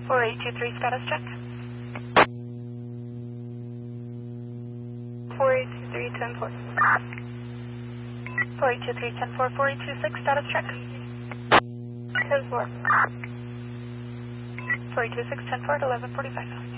4823 status check. 4823 10-4. 4823 10-4, 4826 status check. 10-4. 4826 10-4 at 11:45.